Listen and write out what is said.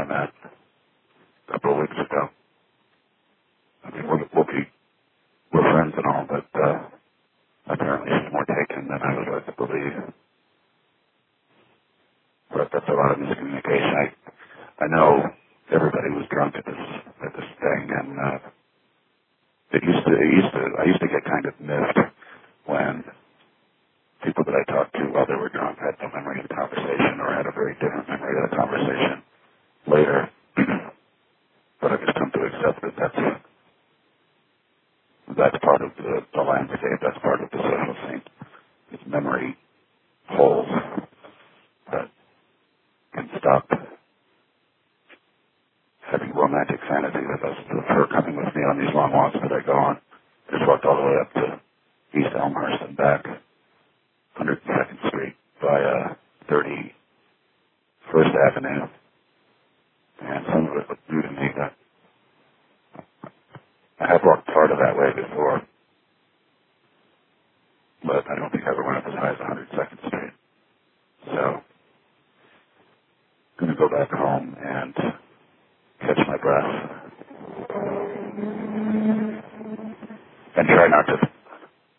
I met a couple of weeks ago. I mean, we're friends and all, but apparently she's more taken than I would like to believe. But that's a lot of miscommunication. I know everybody was drunk at this thing, and I used to get kind of miffed when people that I talked to while they were drunk had no memory of the conversation or had a very different memory of the conversation later. But I've just come to accept that that's part of the landscape. That's part of the social scene. It's memory holes that can stop having romantic fantasy with us, of her coming with me on these long walks that I go on. Just walked all the way up to East Elmhurst and back, 102nd Street via 31st Avenue. And some of it looked new to me. That I have walked part of that way before, but I don't think I ever went up as high as 102nd Street. So I'm going to go back home and catch my breath and try not to